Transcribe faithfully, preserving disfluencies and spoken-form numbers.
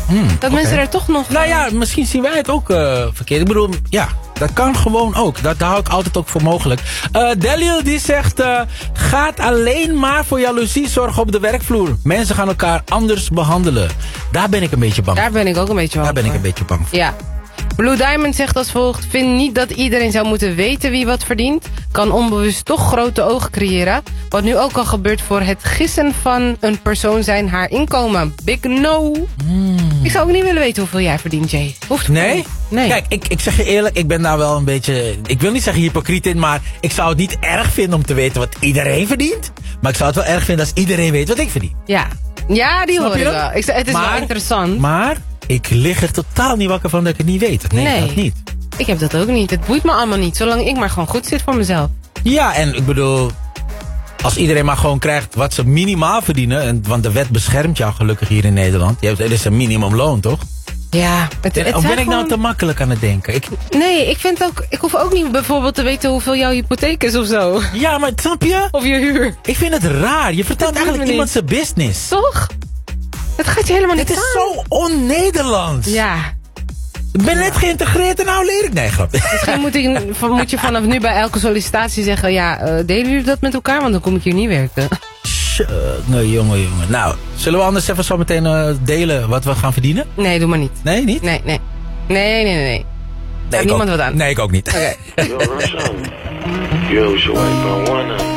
Hmm, dat okay. mensen er toch nog... Nou ja, misschien zien wij het ook uh, verkeerd. Ik bedoel, ja, dat kan gewoon ook. Dat, daar hou ik altijd ook voor mogelijk. Uh, Delil die zegt, uh, gaat alleen maar voor jaloezie zorgen op de werkvloer. Mensen gaan elkaar anders behandelen. Daar ben ik een beetje bang Daar ben ik ook een beetje bang Daar ben voor. ik een beetje bang voor. Ja. Blue Diamond zegt als volgt: vind niet dat iedereen zou moeten weten wie wat verdient. Kan onbewust toch grote ogen creëren. Wat nu ook al gebeurt voor het gissen van een persoon zijn haar inkomen. Big no. Mm. Ik zou ook niet willen weten hoeveel jij verdient, Jay. Hoeft nee? niet. Nee. Kijk, ik, ik zeg je eerlijk, ik ben daar wel een beetje... Ik wil niet zeggen hypocriet in, maar ik zou het niet erg vinden om te weten wat iedereen verdient. Maar ik zou het wel erg vinden als iedereen weet wat ik verdien. Ja, ja die Snap hoor je ik dat? wel. Ik, het is maar, wel interessant. Maar ik lig er totaal niet wakker van dat ik het niet weet. Nee, nee, dat niet. Ik heb dat ook niet. Het boeit me allemaal niet. Zolang ik maar gewoon goed zit voor mezelf. Ja, en ik bedoel... Als iedereen maar gewoon krijgt wat ze minimaal verdienen... En, want de wet beschermt jou gelukkig hier in Nederland. Je hebt, het is een minimumloon, toch? Ja. Het, het of ben ik gewoon... nou te makkelijk aan het denken? Ik... Nee, ik vind ook... Ik hoef ook niet bijvoorbeeld te weten hoeveel jouw hypotheek is of zo. Ja, maar snap je? Of je huur. Ik vind het raar. Je vertelt eigenlijk iemand zijn business. Toch? Het gaat je helemaal niet Dit aan. is zo on-Nederlands. Ja. Ik ben net geïntegreerd en nou leer ik. Nee, grap. Misschien moet, ik, moet je vanaf nu bij elke sollicitatie zeggen... Ja, uh, delen jullie dat met elkaar? Want dan kom ik hier niet werken. Nee, jongen, jongen. Nou, zullen we anders even zo meteen uh, delen wat we gaan verdienen? Nee, doe maar niet. Nee, niet? Nee, nee. Nee, nee, nee, nee. Daar nee niemand ook, wat aan. Nee, ik ook niet. Oké. Okay. Yo,